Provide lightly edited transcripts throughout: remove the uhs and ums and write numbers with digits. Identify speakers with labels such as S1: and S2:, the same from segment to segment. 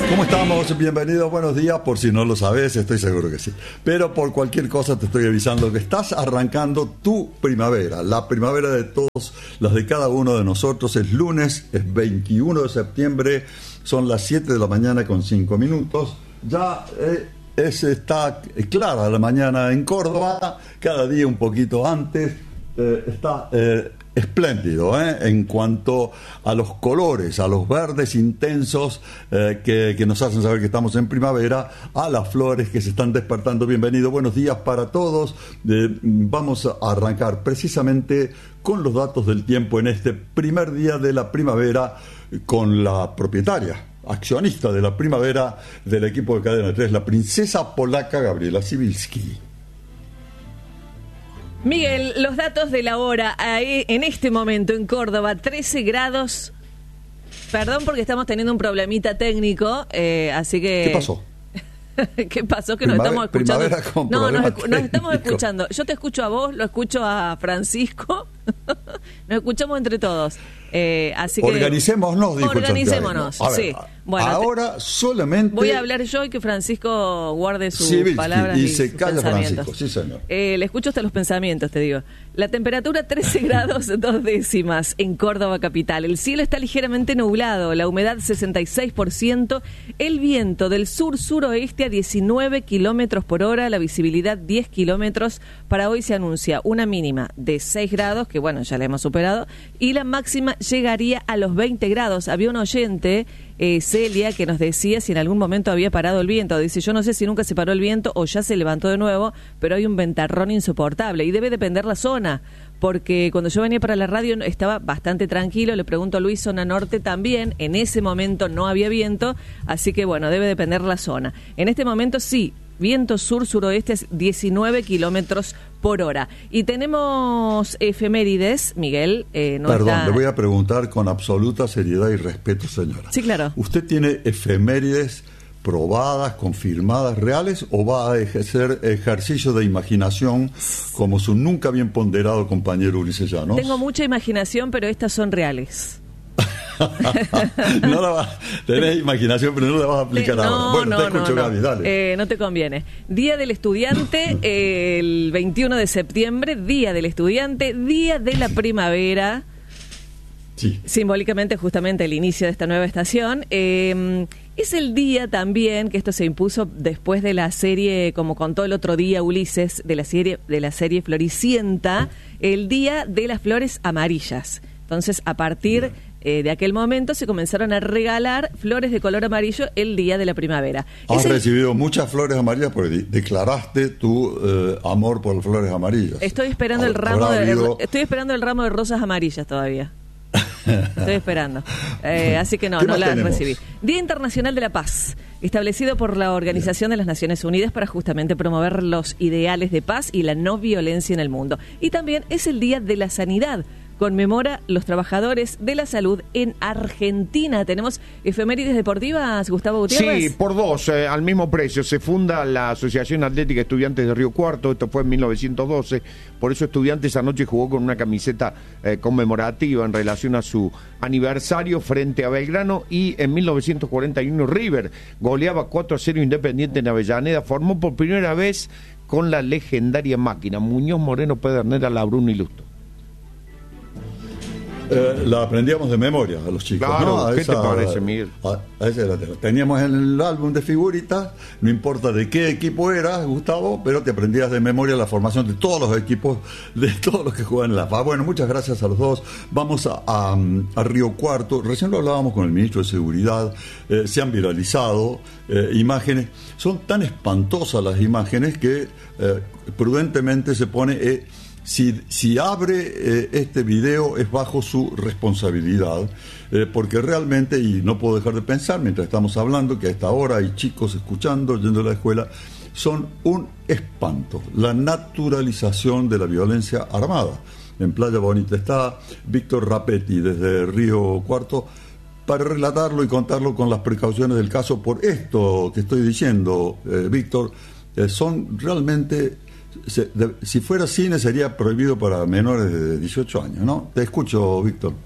S1: ¿Cómo estamos? Bienvenidos, buenos días. Por si no lo sabes, estoy seguro que sí. Pero por cualquier cosa te estoy avisando que estás arrancando tu primavera. La primavera de todos, las de cada uno de nosotros. Es lunes, es 21 de septiembre, son las 7 de la mañana con 5 minutos. Ya está clara la mañana en Córdoba, cada día un poquito antes. Está espléndido en cuanto a los colores, a los verdes intensos que nos hacen saber que estamos en primavera, a las flores que se están despertando. Bienvenido, buenos días para todos. Vamos a arrancar precisamente con los datos del tiempo en este primer día de la primavera con la propietaria, accionista de la primavera del equipo de Cadena 3, la princesa polaca Gabriela Sibilski.
S2: Miguel, los datos de la hora en este momento en Córdoba, 13 grados. Perdón porque estamos teniendo un problemita técnico, así que...
S1: ¿Qué pasó?
S2: ¿Qué pasó? Que nos estamos escuchando. No, nos estamos
S1: técnico.
S2: Escuchando. Yo te escucho a vos, lo escucho a Francisco. Nos escuchamos entre todos. Así que
S1: organicémonos, dijo
S2: organicémonos,
S1: a ver,
S2: sí. Bueno,
S1: ahora solamente
S2: voy a hablar yo y que Francisco guarde sus palabras
S1: y
S2: se
S1: calla
S2: pensamientos.
S1: Francisco, sí señor.
S2: Le escucho hasta los pensamientos, te digo. La temperatura 13 grados 2 décimas en Córdoba capital. El cielo está ligeramente nublado, la humedad 66%, el viento del sur-suroeste a 19 kilómetros por hora, la visibilidad 10 kilómetros. Para hoy se anuncia una mínima de 6 grados, que bueno, ya la hemos superado, y la máxima llegaría a los 20 grados. Había un oyente, Celia, que nos decía si en algún momento había parado el viento. Dice, yo no sé si nunca se paró el viento o ya se levantó de nuevo, pero hay un ventarrón insoportable y debe depender la zona, porque cuando yo venía para la radio estaba bastante tranquilo. Le pregunto a Luis, zona norte también, en ese momento no había viento, así que bueno, debe depender la zona. En este momento sí, viento sur-suroeste es 19 kilómetros por hora. Y tenemos efemérides, Miguel. Le
S1: voy a preguntar con absoluta seriedad y respeto, señora.
S2: Sí, claro.
S1: ¿Usted tiene efemérides probadas, confirmadas, reales, o va a ejercer ejercicio de imaginación como su nunca bien ponderado compañero Ulises Llanos?
S2: Tengo mucha imaginación, pero estas son reales.
S1: Tenés imaginación, pero no la vas a aplicar ahora. Bueno, te escucho, Gaby, dale.
S2: No te conviene. Día del Estudiante, el 21 de septiembre, Día del Estudiante, Día de la Primavera.
S1: Sí.
S2: Simbólicamente, justamente, el inicio de esta nueva estación. Es el día también, que esto se impuso después de la serie, como contó el otro día Ulises, de la serie Floricienta, el Día de las Flores Amarillas. Entonces, a partir de aquel momento se comenzaron a regalar flores de color amarillo el día de la primavera.
S1: Has recibido muchas flores amarillas porque declaraste tu amor por las flores amarillas.
S2: Estoy esperando el ramo de rosas amarillas todavía. Estoy esperando. Así que no las recibí. Día Internacional de la Paz, establecido por la Organización de las Naciones Unidas para justamente promover los ideales de paz y la no violencia en el mundo. Y también es el Día de la Sanidad. Conmemora los trabajadores de la salud en Argentina. Tenemos efemérides deportivas, Gustavo Gutiérrez.
S3: Sí, por dos, al mismo precio. Se funda la Asociación Atlética Estudiantes de Río Cuarto, esto fue en 1912, por eso Estudiantes anoche jugó con una camiseta conmemorativa en relación a su aniversario frente a Belgrano, y en 1941 River goleaba 4-0 Independiente en Avellaneda, formó por primera vez con la legendaria máquina Muñoz, Moreno, Pedernera, Labruna y Lusto.
S1: La aprendíamos de memoria a los chicos.
S3: Claro,
S1: ¿no?
S3: ¿qué te parece, Miguel?
S1: Teníamos en el álbum de figuritas, no importa de qué equipo eras, Gustavo, pero te aprendías de memoria la formación de todos los equipos, de todos los que juegan en la FA. Bueno, muchas gracias a los dos. Vamos a Río Cuarto. Recién lo hablábamos con el ministro de Seguridad. Se han viralizado imágenes. Son tan espantosas las imágenes que prudentemente se pone... Si abre este video es bajo su responsabilidad, porque realmente, y no puedo dejar de pensar mientras estamos hablando, que a esta hora hay chicos escuchando, yendo a la escuela, son un espanto, la naturalización de la violencia armada. En Playa Bonita está Víctor Rapetti desde Río Cuarto para relatarlo y contarlo con las precauciones del caso. Por esto que estoy diciendo, Víctor, son realmente... Si fuera cine sería prohibido para menores de 18 años, ¿no? Te escucho, Víctor.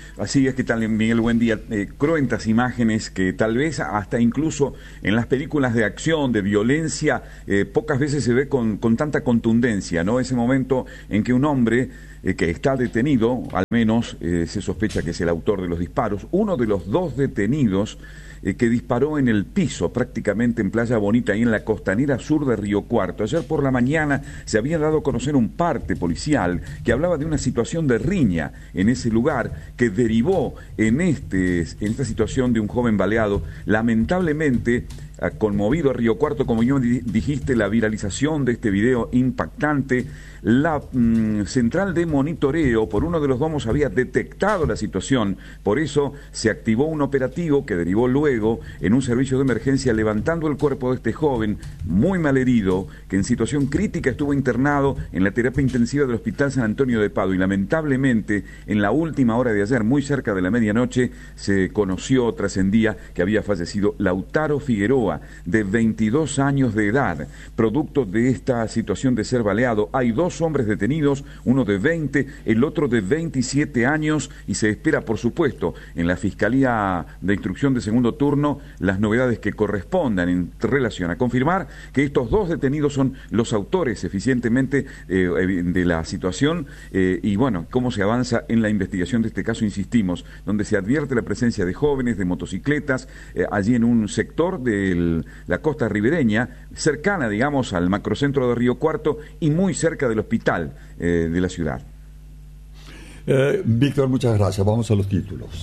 S4: Así es, que tal, Miguel, buen día. Cruentas imágenes que tal vez hasta incluso en las películas de acción, de violencia, pocas veces se ve con tanta contundencia, ¿no? Ese momento en que un hombre que está detenido, al menos se sospecha que es el autor de los disparos, uno de los dos detenidos que disparó en el piso, prácticamente en Playa Bonita, ahí en la costanera sur de Río Cuarto. Ayer por la mañana se había dado a conocer un parte policial que hablaba de una situación de riña en ese lugar que derivó en esta situación de un joven baleado. Lamentablemente, ha conmovido a Río Cuarto, como yo dijiste, la viralización de este video impactante. La central de monitoreo por uno de los domos había detectado la situación, por eso se activó un operativo que derivó luego en un servicio de emergencia, levantando el cuerpo de este joven muy malherido, que en situación crítica estuvo internado en la terapia intensiva del Hospital San Antonio de Padua, y lamentablemente en la última hora de ayer, muy cerca de la medianoche, se conoció, trascendía que había fallecido Lautaro Figueroa, de 22 años de edad, producto de esta situación de ser baleado. Hay dos hombres detenidos, uno de 20, el otro de 27 años, y se espera, por supuesto, en la Fiscalía de Instrucción de segundo turno, las novedades que correspondan en relación a confirmar que estos dos detenidos son los autores eficientemente de la situación, y bueno, cómo se avanza en la investigación de este caso, insistimos, donde se advierte la presencia de jóvenes, de motocicletas, allí en un sector de la costa ribereña, cercana, digamos, al macrocentro de Río Cuarto y muy cerca del hospital de la ciudad.
S1: Víctor, muchas gracias. Vamos a los títulos.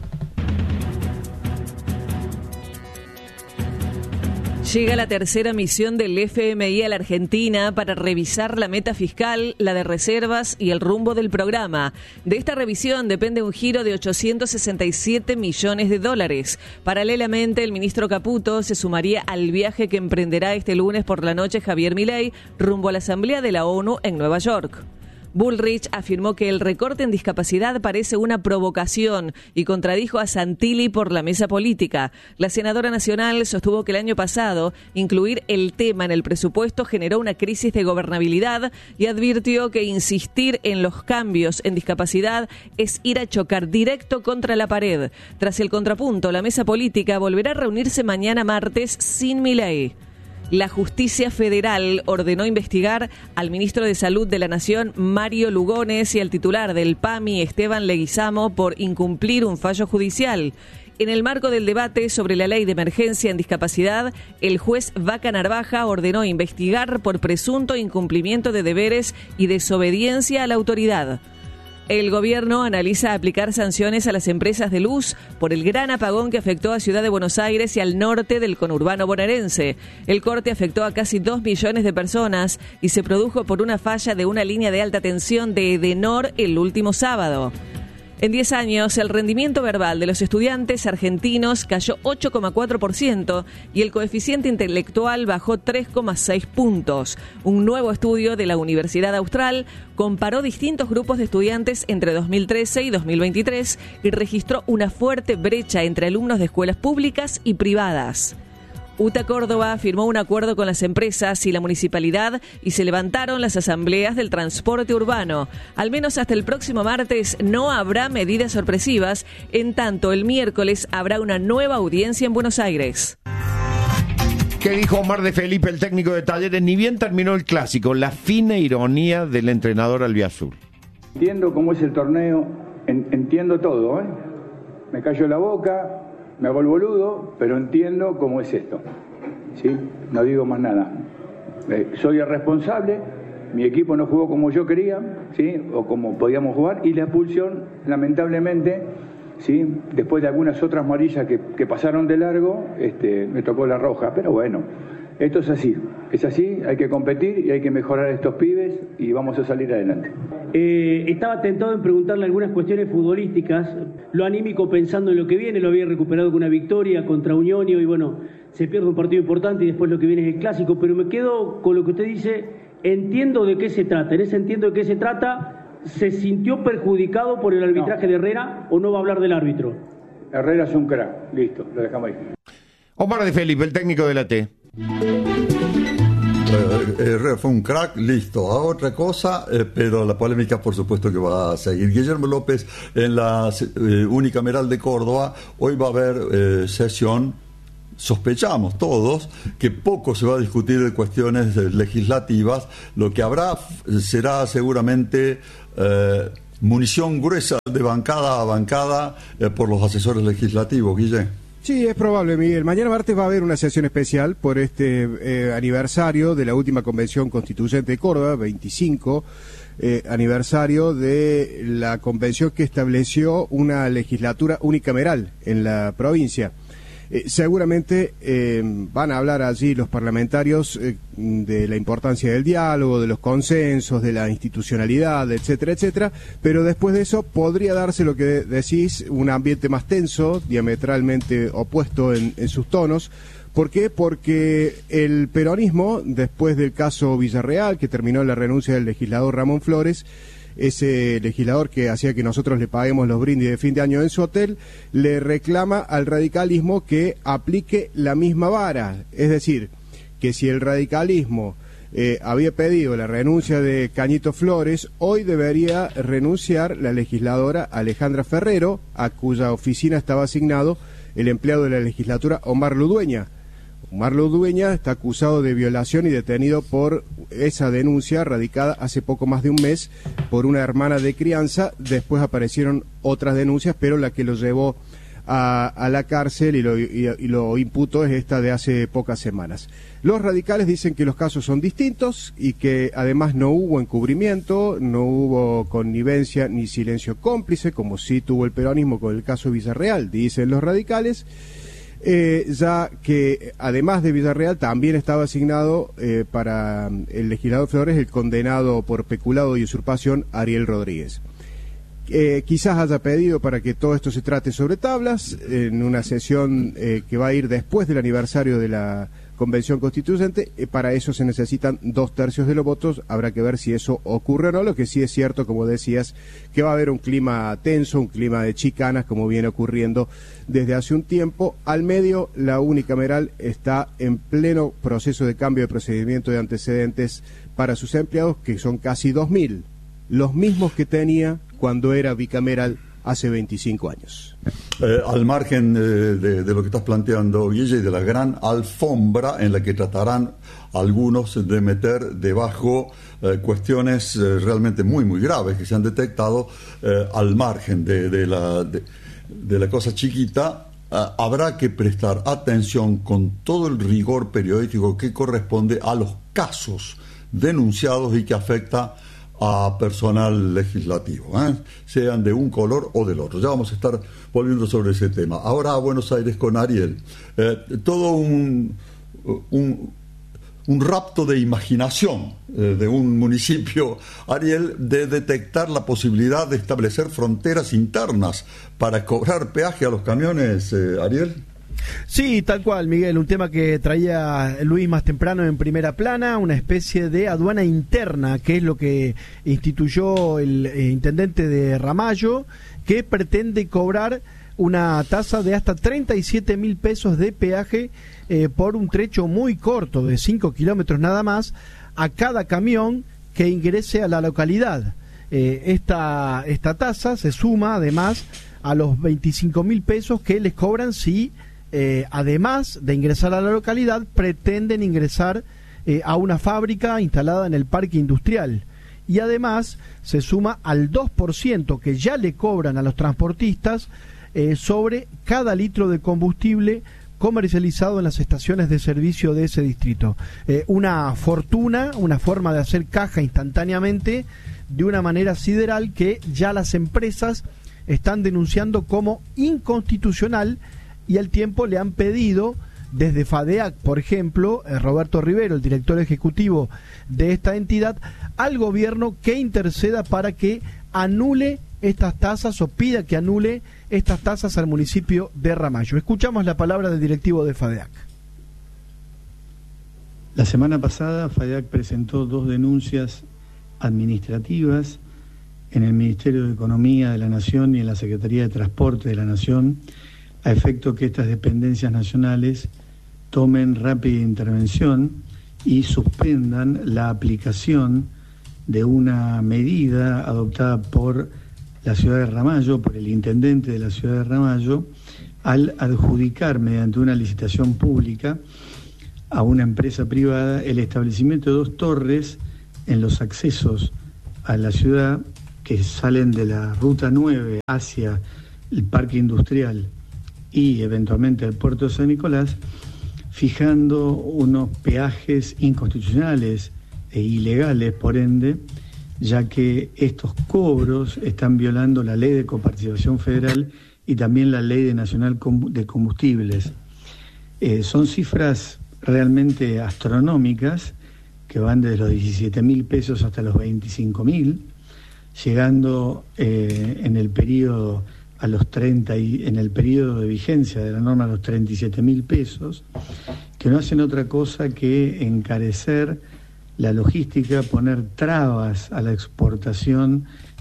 S2: Llega la tercera misión del FMI a la Argentina para revisar la meta fiscal, la de reservas y el rumbo del programa. De esta revisión depende un giro de 867 millones de dólares. Paralelamente, el ministro Caputo se sumaría al viaje que emprenderá este lunes por la noche Javier Milei rumbo a la Asamblea de la ONU en Nueva York. Bullrich afirmó que el recorte en discapacidad parece una provocación y contradijo a Santilli por la mesa política. La senadora nacional sostuvo que el año pasado incluir el tema en el presupuesto generó una crisis de gobernabilidad y advirtió que insistir en los cambios en discapacidad es ir a chocar directo contra la pared. Tras el contrapunto, la mesa política volverá a reunirse mañana martes sin Milei. La Justicia Federal ordenó investigar al ministro de Salud de la Nación, Mario Lugones, y al titular del PAMI, Esteban Leguizamo, por incumplir un fallo judicial. En el marco del debate sobre la ley de emergencia en discapacidad, el juez Vaca Narvaja ordenó investigar por presunto incumplimiento de deberes y desobediencia a la autoridad. El gobierno analiza aplicar sanciones a las empresas de luz por el gran apagón que afectó a Ciudad de Buenos Aires y al norte del conurbano bonaerense. El corte afectó a casi 2 millones de personas y se produjo por una falla de una línea de alta tensión de Edenor el último sábado. En 10 años, el rendimiento verbal de los estudiantes argentinos cayó 8,4% y el coeficiente intelectual bajó 3,6 puntos. Un nuevo estudio de la Universidad Austral comparó distintos grupos de estudiantes entre 2013 y 2023 y registró una fuerte brecha entre alumnos de escuelas públicas y privadas. UTA Córdoba firmó un acuerdo con las empresas y la municipalidad y se levantaron las asambleas del transporte urbano. Al menos hasta el próximo martes no habrá medidas sorpresivas, en tanto el miércoles habrá una nueva audiencia en Buenos Aires.
S3: ¿Qué dijo Omar de Felipe, el técnico de Talleres? Ni bien terminó el clásico, la fina ironía del entrenador albiazul.
S5: Entiendo cómo es el torneo, entiendo todo, me callo la boca, me hago el boludo, pero entiendo cómo es esto, ¿sí? No digo más nada. Soy el responsable, mi equipo no jugó como yo quería, ¿sí? O como podíamos jugar, y la expulsión, lamentablemente, ¿sí? Después de algunas otras amarillas que pasaron de largo, me tocó la roja, pero bueno, esto es así, hay que competir y hay que mejorar a estos pibes y vamos a salir adelante.
S6: Estaba tentado en preguntarle algunas cuestiones futbolísticas, lo anímico pensando en lo que viene, lo había recuperado con una victoria contra Unión y hoy, bueno, se pierde un partido importante y después lo que viene es el clásico, pero me quedo con lo que usted dice, entiendo de qué se trata, en ese entiendo de qué se trata, ¿se sintió perjudicado por el arbitraje de Herrera o no va a hablar del árbitro?
S5: Herrera es un crack, listo, lo dejamos ahí.
S3: Omar de Felipe, el técnico de la T.
S1: Herrera fue un crack, listo. A otra cosa, pero la polémica por supuesto que va a seguir. Guillermo López, en la unicameral de Córdoba, hoy va a haber sesión. Sospechamos todos que poco se va a discutir de cuestiones legislativas. Lo que habrá será seguramente munición gruesa de bancada a bancada por los asesores legislativos. Guille.
S7: Sí, es probable, Miguel. Mañana martes va a haber una sesión especial por este aniversario de la última Convención Constituyente de Córdoba, 25 aniversario de la convención que estableció una legislatura unicameral en la provincia. Seguramente van a hablar allí los parlamentarios de la importancia del diálogo, de los consensos, de la institucionalidad, etcétera, etcétera, pero después de eso podría darse lo que decís, un ambiente más tenso, diametralmente opuesto en sus tonos. ¿Por qué? Porque el peronismo, después del caso Villarreal, que terminó la renuncia del legislador Ramón Flores, ese legislador que hacía que nosotros le paguemos los brindis de fin de año en su hotel, le reclama al radicalismo que aplique la misma vara. Es decir, que si el radicalismo había pedido la renuncia de Cañito Flores, hoy debería renunciar la legisladora Alejandra Ferrero, a cuya oficina estaba asignado el empleado de la legislatura Omar Ludueña. Omar Ludueña está acusado de violación y detenido por esa denuncia radicada hace poco más de un mes por una hermana de crianza. Después aparecieron otras denuncias, pero la que lo llevó a la cárcel y lo imputó es esta de hace pocas semanas. Los radicales dicen que los casos son distintos y que además no hubo encubrimiento, no hubo connivencia ni silencio cómplice, como sí tuvo el peronismo con el caso Villarreal, dicen los radicales. Ya que además de Villarreal también estaba asignado para el legislador Flores el condenado por peculado y usurpación Ariel Rodríguez. Quizás haya pedido para que todo esto se trate sobre tablas en una sesión que va a ir después del aniversario de la Convención Constituyente. Para eso se necesitan 2/3 de los votos. Habrá que ver si eso ocurre o no. Lo que sí es cierto, como decías, que va a haber un clima tenso, un clima de chicanas, como viene ocurriendo desde hace un tiempo. Al medio, la unicameral está en pleno proceso de cambio de procedimiento de antecedentes para sus empleados, que son casi 2.000, los mismos que tenía cuando era bicameral hace 25 años.
S1: Al margen de lo que estás planteando, Guille, y de la gran alfombra en la que tratarán algunos de meter debajo cuestiones realmente muy, muy graves que se han detectado, al margen de la cosa chiquita, habrá que prestar atención con todo el rigor periodístico que corresponde a los casos denunciados y que afecta a personal legislativo, sean de un color o del otro. Ya vamos a estar volviendo sobre ese tema. Ahora a Buenos Aires con Ariel. Todo un rapto de imaginación de un municipio, Ariel, de detectar la posibilidad de establecer fronteras internas para cobrar peaje a los camiones, Ariel.
S8: Sí, tal cual, Miguel, un tema que traía Luis más temprano en primera plana, una especie de aduana interna, que es lo que instituyó el intendente de Ramallo, que pretende cobrar una tasa de hasta 37.000 pesos de peaje por un trecho muy corto, de 5 kilómetros nada más, a cada camión que ingrese a la localidad. Esta tasa se suma además a los 25.000 pesos que les cobran si además de ingresar a la localidad, pretenden ingresar a una fábrica instalada en el parque industrial. Y además se suma al 2% que ya le cobran a los transportistas sobre cada litro de combustible comercializado en las estaciones de servicio de ese distrito. Una fortuna, una forma de hacer caja instantáneamente de una manera sideral que ya las empresas están denunciando como inconstitucional, y al tiempo le han pedido desde FADEAC, por ejemplo, Roberto Rivero, el director ejecutivo de esta entidad, al gobierno que interceda para que anule estas tasas o pida que anule estas tasas al municipio de Ramallo. Escuchamos la palabra del directivo de FADEAC.
S9: La semana pasada FADEAC presentó 2 denuncias administrativas en el Ministerio de Economía de la Nación y en la Secretaría de Transporte de la Nación, a efecto que estas dependencias nacionales tomen rápida intervención y suspendan la aplicación de una medida adoptada por la ciudad de Ramallo, por el intendente de la ciudad de Ramallo, al adjudicar mediante una licitación pública a una empresa privada el establecimiento de 2 torres en los accesos a la ciudad que salen de la Ruta 9 hacia el Parque Industrial y eventualmente el Puerto de San Nicolás, fijando unos peajes inconstitucionales e ilegales, por ende, ya que estos cobros están violando la Ley de Coparticipación Federal y también la Ley Nacional de Combustibles. Son cifras realmente astronómicas que van desde los 17.000 pesos hasta los 25.000, llegando en el periodo a los 30 y en el periodo de vigencia de la norma a los 37.000 pesos, que no hacen otra cosa que encarecer la logística, poner trabas a la exportación.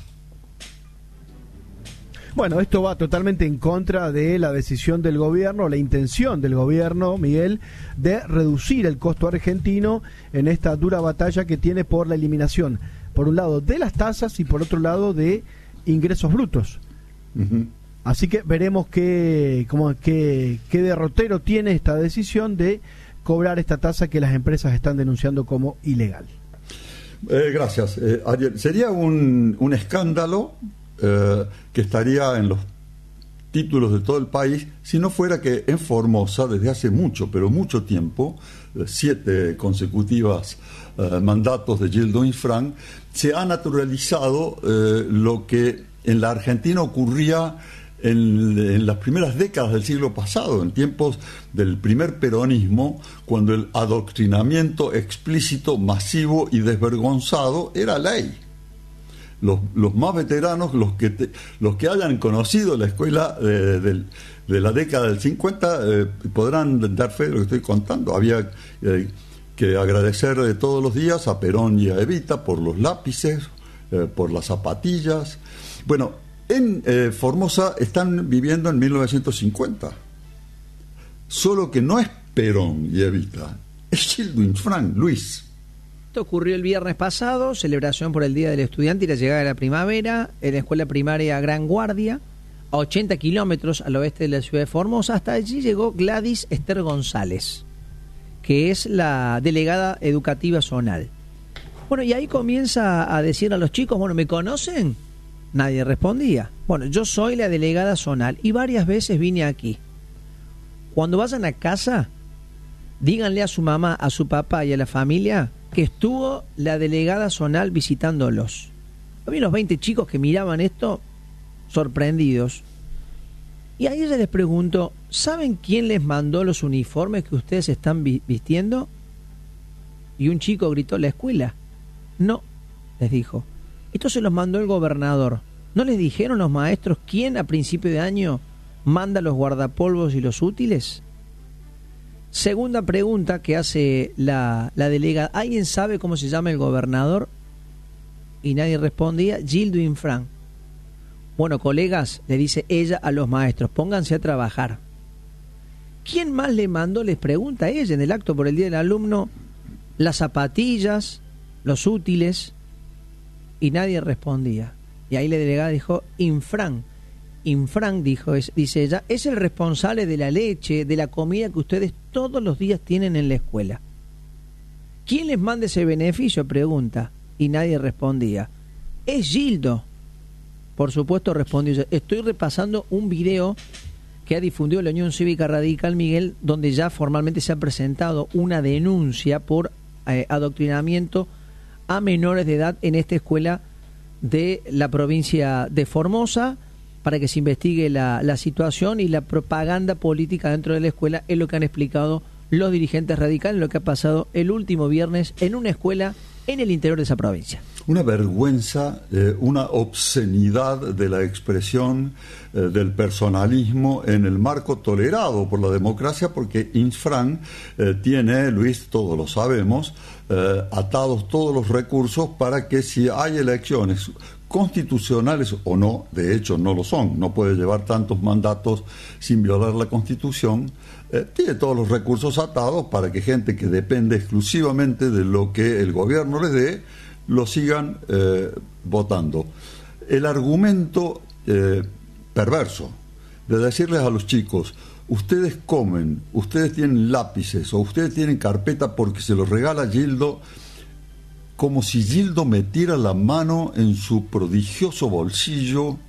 S8: Bueno, esto va totalmente en contra de la decisión del gobierno, la intención del gobierno, Miguel, de reducir el costo argentino en esta dura batalla que tiene por la eliminación, por un lado, de las tasas y por otro lado, de ingresos brutos. Uh-huh. Así que veremos qué derrotero tiene esta decisión de cobrar esta tasa que las empresas están denunciando como ilegal.
S1: Gracias. Ariel, sería un escándalo que estaría en los títulos de todo el país si no fuera que en Formosa, desde hace mucho, pero mucho tiempo, 7 consecutivas mandatos de Gildo Infran, se ha naturalizado lo que en la Argentina ocurría en las primeras décadas del siglo pasado, en tiempos del primer peronismo, cuando el adoctrinamiento explícito, masivo y desvergonzado era ley. Los más veteranos, los que hayan conocido la escuela de la década del 50, podrán dar fe de lo que estoy contando. Había que agradecer todos los días a Perón y a Evita por los lápices, por las zapatillas. Bueno, en Formosa están viviendo en 1950. Solo que no es Perón y Evita, es Gildo Infran, Luis.
S10: Esto ocurrió el viernes pasado, celebración por el Día del Estudiante y la llegada de la primavera en la escuela primaria Gran Guardia, a 80 kilómetros al oeste de la ciudad de Formosa. Hasta allí llegó Gladys Esther González, que es la delegada educativa zonal. Bueno, y ahí comienza a decir a los chicos, bueno, ¿me conocen? Nadie respondía. Bueno, yo soy la delegada zonal y varias veces vine aquí. Cuando vayan a casa, díganle a su mamá, a su papá y a la familia que estuvo la delegada zonal visitándolos. Había unos 20 chicos que miraban esto sorprendidos. Y ahí ella les preguntó, ¿saben quién les mandó los uniformes que ustedes están vistiendo? Y un chico gritó, ¿la escuela? No, les dijo. Esto se los mandó el gobernador. ¿No les dijeron los maestros quién a principio de año manda los guardapolvos y los útiles? Segunda pregunta que hace la delegada. ¿Alguien sabe cómo se llama el gobernador? Y nadie respondía. Gildo Infran. Bueno, colegas, le dice ella a los maestros, pónganse a trabajar. ¿Quién más le mandó? Les pregunta ella en el acto por el Día del Alumno, las zapatillas, los útiles, y nadie respondía. Y ahí la delegada dijo, Infran. Infran, dice ella, es el responsable de la leche, de la comida que ustedes todos los días tienen en la escuela. ¿Quién les manda ese beneficio? Pregunta. Y nadie respondía. Es Gildo. Por supuesto respondió ella. Estoy repasando un video que ha difundido la Unión Cívica Radical, Miguel, donde ya formalmente se ha presentado una denuncia por adoctrinamiento a menores de edad en esta escuela de la provincia de Formosa, para que se investigue la situación y la propaganda política dentro de la escuela. Es lo que han explicado los dirigentes radicales, lo que ha pasado el último viernes en una escuela en el interior de esa provincia.
S1: Una vergüenza, una obscenidad de la expresión del personalismo en el marco tolerado por la democracia, porque Infran tiene, Luis, todos lo sabemos, atados todos los recursos para que si hay elecciones constitucionales o no, de hecho no lo son, no puede llevar tantos mandatos sin violar la Constitución, tiene todos los recursos atados para que gente que depende exclusivamente de lo que el gobierno les dé, lo sigan votando. El argumento perverso de decirles a los chicos: ustedes comen, ustedes tienen lápices o ustedes tienen carpeta porque se los regala Gildo, como si Gildo metiera la mano en su prodigioso bolsillo